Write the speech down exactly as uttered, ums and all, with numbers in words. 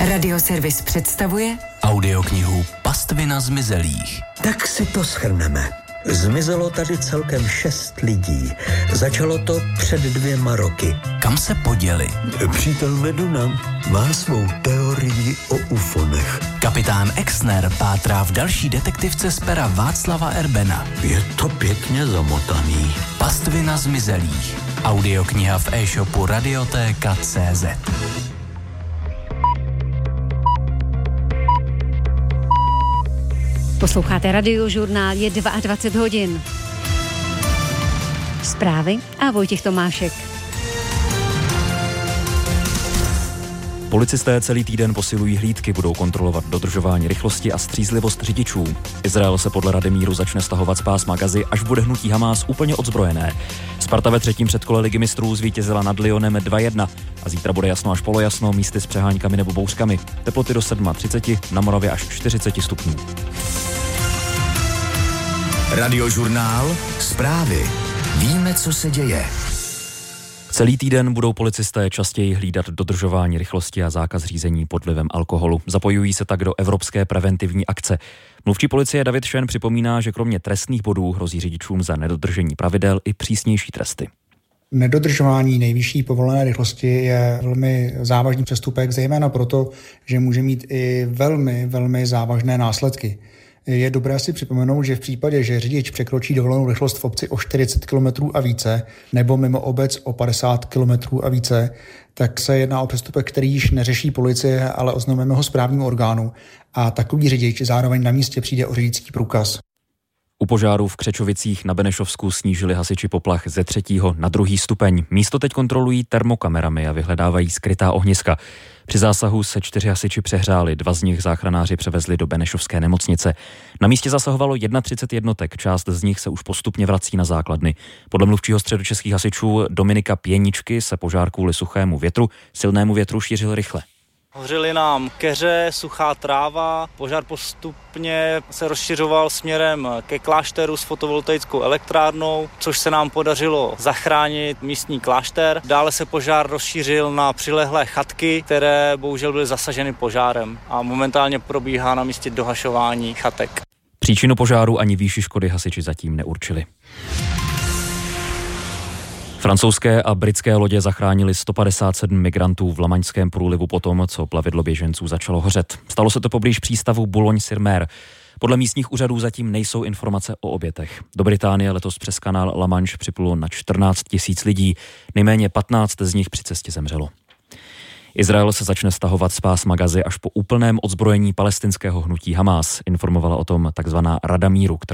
Radioservis představuje audioknihu Pastvina zmizelých. Tak si to shrneme. Zmizelo tady celkem šest lidí. Začalo to před dvěma roky. Kam se poděli? Přítel Meduna má svou teorii o ufonech. Kapitán Exner pátrá v další detektivce z pera Václava Erbena. Je to pěkně zamotaný. Pastvina zmizelých. Audiokniha v e-shopu Radiotéka tečka cé zet. Posloucháte Radiožurnál, je dvacet dva hodin. Zprávy a Vojtěch Tomášek. Policisté celý týden posilují hlídky, budou kontrolovat dodržování rychlosti a střízlivost řidičů. Izrael se podle Rady míru začne stahovat z pásma Gazy, až bude hnutí Hamás úplně odzbrojené. Sparta ve třetím předkole Ligy mistrů zvítězila nad Lyonem dva jedna a zítra bude jasno až polojasno, místy s přeháňkami nebo bouřkami. Teploty do třicet sedm, na Moravě až čtyřicet stupňů. Radiožurnál, zprávy. Víme, co se děje. Celý týden budou policisté častěji hlídat dodržování rychlosti a zákaz řízení pod vlivem alkoholu. Zapojují se tak do evropské preventivní akce. Mluvčí policie David Šen připomíná, že kromě trestných bodů hrozí řidičům za nedodržení pravidel i přísnější tresty. Nedodržování nejvyšší povolené rychlosti je velmi závažný přestupek, zejména proto, že může mít i velmi, velmi závažné následky. Je dobré si připomenout, že v případě, že řidič překročí dovolenou rychlost v obci o čtyřicet kilometrů a více nebo mimo obec o padesát kilometrů a více, tak se jedná o přestupek, který již neřeší policie, ale oznamujeme ho správnímu orgánu a takový řidič zároveň na místě přijde o řidičský průkaz. U požáru v Křečovicích na Benešovsku snížili hasiči poplach ze třetího na druhý stupeň. Místo teď kontrolují termokamerami a vyhledávají skrytá ohniska. Při zásahu se čtyři hasiči přehřáli, dva z nich záchranáři převezli do Benešovské nemocnice. Na místě zasahovalo třicet jedna jednotek, část z nich se už postupně vrací na základny. Podle mluvčího středočeských hasičů Dominika Pěničky se požár kvůli suchému větru, silnému větru šířil rychle. Hořely nám keře, suchá tráva, požár postupně se rozšiřoval směrem ke klášteru s fotovoltaickou elektrárnou, což se nám podařilo zachránit místní klášter. Dále se požár rozšířil na přilehlé chatky, které bohužel byly zasaženy požárem a momentálně probíhá na místě dohašování chatek. Příčinu požáru ani výši škody hasiči zatím neurčili. Francouzské a britské lodě zachránili sto padesát sedm migrantů v Lamaňském průlivu potom, co plavidlo běženců začalo hořet. Stalo se to poblíž přístavu Boulogne-sur-Mer. Podle místních úřadů zatím nejsou informace o obětech. Do Británie letos přes kanál La Manche připlulo na čtrnáct tisíc lidí, nejméně patnáct z nich při cestě zemřelo. Izrael se začne stahovat z pásma Gazy až po úplném odzbrojení palestinského hnutí Hamás, informovala o tom takzvaná Rada míru,